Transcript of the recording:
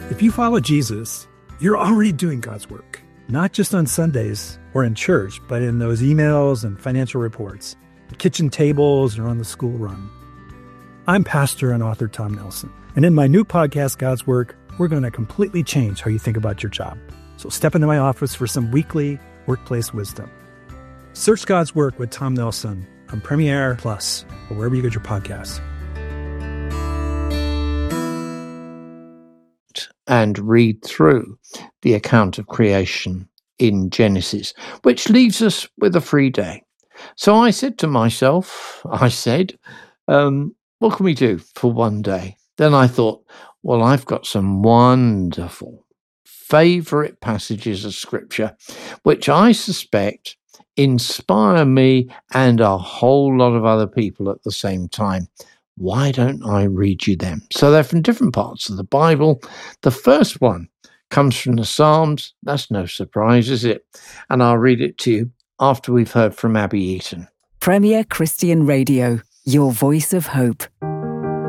If you follow Jesus, you're already doing God's work, not just on Sundays or in church, but in those emails and financial reports, the kitchen tables, or on the school run. I'm pastor and author Tom Nelson, and in my new podcast, God's Work, we're going to completely change how you think about your job. So step into my office for some weekly workplace wisdom. Search God's Work with Tom Nelson on Premiere Plus or wherever you get your podcasts. And read through the account of creation in Genesis, which leaves us with a free day. So I said to myself, what can we do for one day? Then I thought, well, I've got some wonderful favourite passages of Scripture, which I suspect inspire me and a whole lot of other people at the same time. Why don't I read you them? So they're from different parts of the Bible. The first one comes from the Psalms. That's no surprise, is it? And I'll read it to you after we've heard from Abby Eaton. Premier Christian Radio, your voice of hope.